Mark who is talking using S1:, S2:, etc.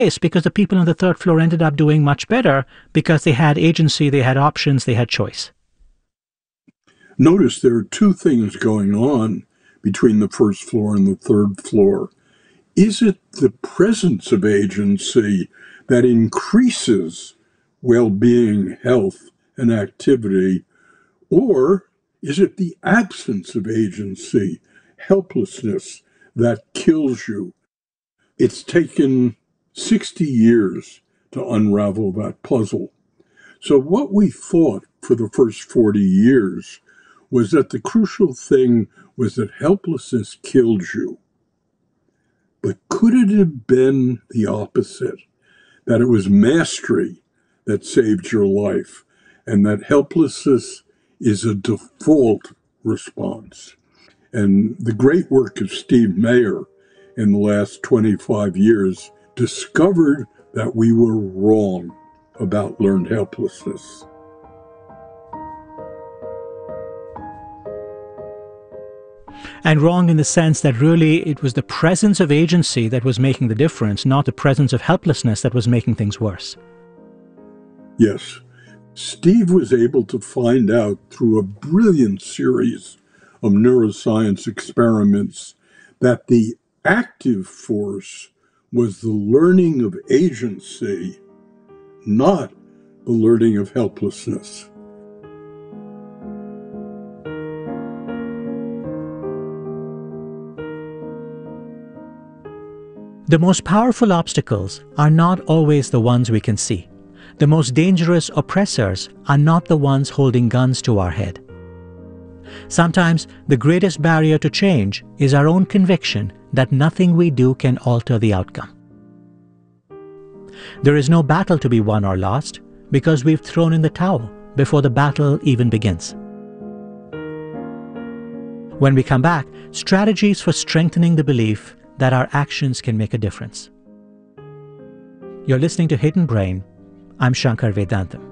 S1: because the people on the third floor ended up doing much better because they had agency, they had options, they had choice.
S2: Notice there are two things going on between the first floor and the third floor. Is it the presence of agency that increases well-being, health, and activity, or is it the absence of agency, helplessness, that kills you? It's taken 60 years to unravel that puzzle. So what we thought for the first 40 years was that the crucial thing was that helplessness killed you. But could it have been the opposite? That it was mastery that saved your life, and that helplessness is a default response. And the great work of Steve Mayer in the last 25 years discovered that we were wrong about learned helplessness.
S1: And wrong in the sense that really it was the presence of agency that was making the difference, not the presence of helplessness that was making things worse.
S2: Yes. Steve was able to find out through a brilliant series of neuroscience experiments that the active force was the learning of agency, not the learning of helplessness.
S1: The most powerful obstacles are not always the ones we can see. The most dangerous oppressors are not the ones holding guns to our head. Sometimes the greatest barrier to change is our own conviction that nothing we do can alter the outcome. There is no battle to be won or lost because we've thrown in the towel before the battle even begins. When we come back, strategies for strengthening the belief that our actions can make a difference. You're listening to Hidden Brain. I'm Shankar Vedantam.